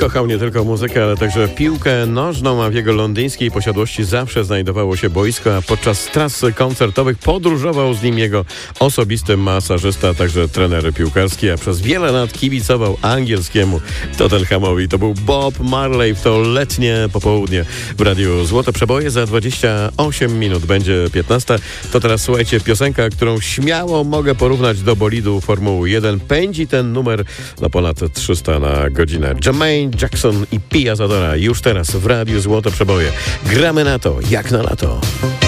Kochał nie tylko muzykę, ale także piłkę nożną, a w jego londyńskiej posiadłości zawsze znajdowało się boisko, a podczas tras koncertowych podróżował z nim jego osobisty masażysta, a także trener piłkarski, a przez wiele lat kibicował angielskiemu Tottenhamowi. To był Bob Marley w to letnie popołudnie w Radiu Złote Przeboje. Za 28 minut będzie 15. To teraz słuchajcie, piosenka, którą śmiało mogę porównać do bolidu Formuły 1. Pędzi ten numer na ponad 300 na godzinę. Jermaine Jackson i Pia Zadora już teraz w Radiu Złote Przeboje. Gramy na to, jak na lato.